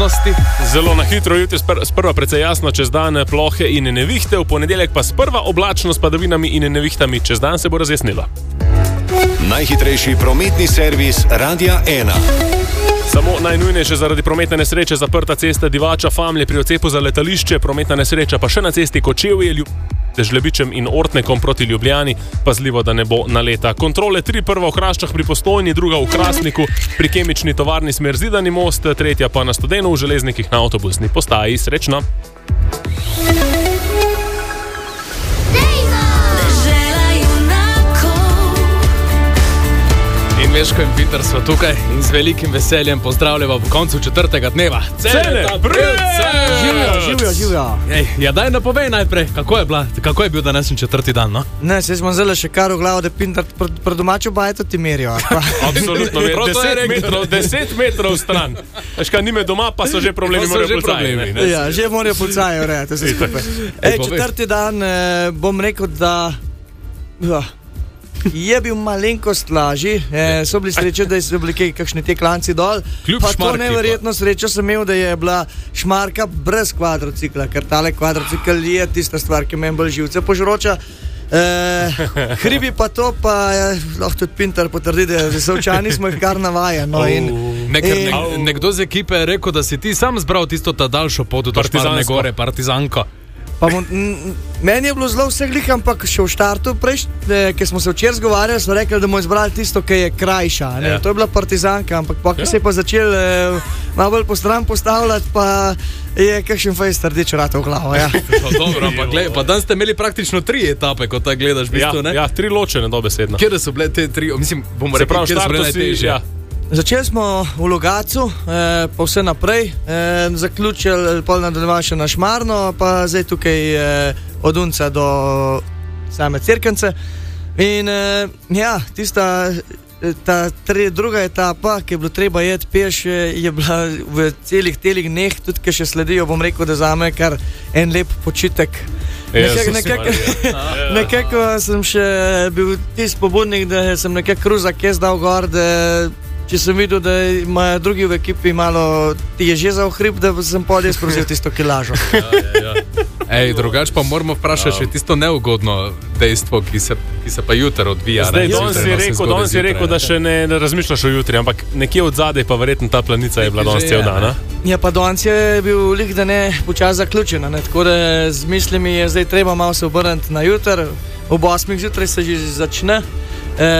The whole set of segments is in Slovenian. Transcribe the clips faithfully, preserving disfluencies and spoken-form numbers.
prednosti. Zelo na hitro, jutri sprva precej jasno, čez dan plohe in nevihte, v ponedeljek pa sprva oblačno s padavinami in nevihtami, čez dan se bo razjasnilo. Najhitrejši prometni servis Radia ena. Samo najnujnejše zaradi prometne nesreče zaprta cesta Divača Famlje pri odcepu za letališče, prometna nesreča pa še na cesti Kočevje, Žlebičem in Ortnekom proti Ljubljani, pazljivo, da ne bo naleta. Kontrole tri, prva v Hraščah pri Postojni, druga v Krasniku pri kemični tovarni smer Zidani most, tretja pa na Studenu v Železnikih na avtobusni postaji. Srečno! Meško in Peter smo tukaj in z velikim veseljem pozdravljamo v koncu četrtega dneva. Cene, brce! Živijo, živijo, živijo. Ej, ja, daj napovej najprej, kako je, bila, kako je bil današnji četrti dan, no? Ne, se smo zelo še kar v glavo, da Pintar pred pr domačo bajeto ti merijo. Absolutno, deset metrov, deset metrov stran. Veš kaj, nime doma, pa so že problemi, morajo pulcaji. Ja, že morajo pulcaji, urejati vse skupaj. Ej, četrti dan eh, bom rekel, da... Ja. Je bil malenkost lažji, e, so bili sreče, da so bili kakšni te klanci dol. Kljub pa šmarki, to neverjetno srečo sem imel, da je bila šmarka brez kvadrocikla, ker tale kvadrocikl je tista stvar, ki meni bolj živce požroča. E, hribi pa to, pa lahko tudi Pintar potrdi, da Zasavčani smo jih kar navajeni. No, in, Nekar, ne, nekdo z ekipe je rekel, da si ti sam zbral tisto ta daljšo pot do Šmarne gore, partizanko. Pa mon, m, meni je bilo zelo vse glih, ampak še v štartu, ki smo se včeraj zgovarjali, smo rekli, da bomo izbrali tisto, ki je krajša. Ja. To je bila partizanka, ampak pa, ki ja. se je pa začel eh, malo bolj po stran postavljati, pa je kakšen fejst rdeč rata v glavo. Ja. Dobro, ampak gled, pa dan ste imeli praktično tri etape, ko ta gledaš v bistvu, ne? Ja, tri ločene dobesedno. Kjer so bile te tri, mislim, bomo rekli, kjer so bile najtežje? Ja. Začeli smo v Logatcu, eh, pa vse naprej, eh, zaključili pol nadaljevali še na Šmarno, pa zdaj tukaj eh, od Unca do same Cerkence. In eh, ja, tista ta tre, druga etapa, ki je bilo treba jeti peš, je bila v celih telih dneh, tudi ki še sledijo, bom rekel, da zame kar en lep počitek. Nekako nekak, nekak, sem še bil tisti pobudnik, da sem nekako kruzak jaz dal gor, da če sem videl, da imajo drugi v ekipi malo ti je že za ohrib, da sem pol jaz prevzel tisto kilažo. Ja, ja, ja. Ej, drugač pa moramo vprašati še tisto neugodno dejstvo, ki se, ki se pa jutri odvija. Zdaj, danes si rekel, danes si rekel, da še ne, ne razmišljaš o jutri, ampak nekje od zadaj pa verjetno ta planica je bila danes cel dan. Ja, pa danes je bil lik, da ne počas zaključena, ne? Tako da z mislimi je zdaj treba malo se obrniti na jutri. Ob osmih zjutraj se že začne. E,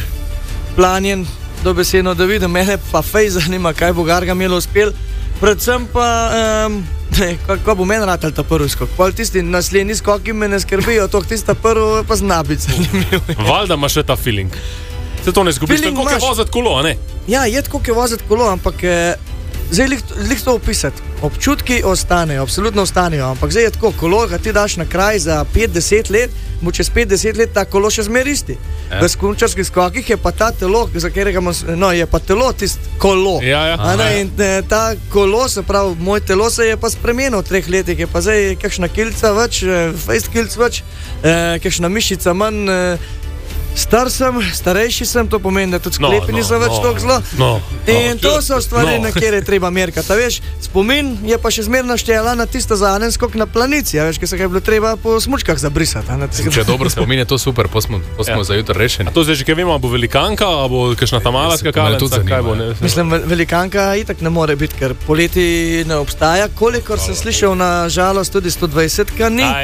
planjen dobesedno, da vidim, mene pa fej zanima, kaj bo Garga imelo uspel. Predvsem pa, um, kako bo meni ratal ta prvi skok. Pol tisti naslednji skoki me ne skrbijo, toh tista prvi pa znabic. Valjda imaš še ta feeling. Se to ne zgubiš, tako je voziti kolo, a ne? Ja, je tako je voziti kolo, ampak eh, zdaj lih, lih to opisati. Občutki ostanejo, absolutno ostanejo, ampak zdaj je tako, kolo, ga ti daš na kraj za pet do deset let, bo čez pet do deset let ta kolo še zmer isti. Ja. V skunčarskih skokih je pa ta telo, za katerega no, je pa telo tisto kolo. Ja, ja. Aha, in ta kolo, se pravi, moj telo se je pa spremenil v treh letih, je pa zdaj kakšna kilca več, fejst kilc več, eh, kakšna mišica manj, eh, star sem, starejši sem, to pomeni, da tudi sklepi no, niso no, več no, tako zelo. No, in no, to so stvari, no. na kjer je treba merkati. Veš, spomin je pa še zmerno štela na tisto zadnji skok na planici, veš, ki se ga je bilo treba po smučkah zabrisati. Če je dobro spomin, je to super, pa smo, pa smo ja. za jutro rešeni. A to zdaj že kaj vemo, bo velikanka, a bo kakšna tamala skakalnica, kaj bo? Ne, Mislim, velikanka itak ne more biti, ker poleti ne obstaja, kolikor sem slišal, na žalost tudi sto dvajsetka ni.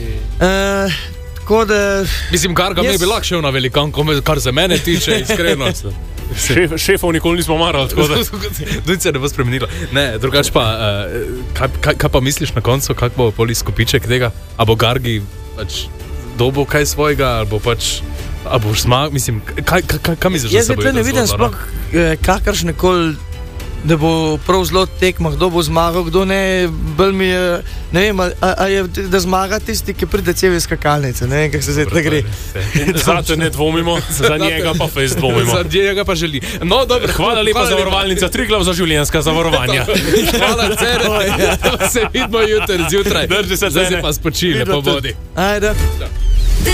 Uh, Da, mislim, Garga yes. mi bi lahko šel na velikanko, kar se mene tiče, iskreno. Šef, šefov nikoli nismo marali, tako da Dujce ne bo spremenilo. Ne, drugač pa, uh, kaj, kaj, kaj pa misliš na koncu, kak bo poli skupiček tega? A bo Gargi pač dobil kaj svojega, ali bo pač, a boš zmagal, mislim, kaj, kaj, kaj misliš, da se bo jutro zgodilo? Jaz ne vidim sploh eh, kakršne kol, da bo prav zelo tekma, kdo bo zmagal, kdo ne, bolj mi je, ne vem, a, a je, da zmaga tisti, ki pride celi skakalnice, ne vem, kako se zdaj ta gre. Zato ne dvomimo, za njega pa fejs dvomimo. Za njega pa želi. No, dobro, hvala lepa zavarovalnica Triglav za življenjska zavarovanja. Hvala, Cere, se vidimo jutri zjutraj. Drži se, zdaj se pa spočili po vodi. Ajde.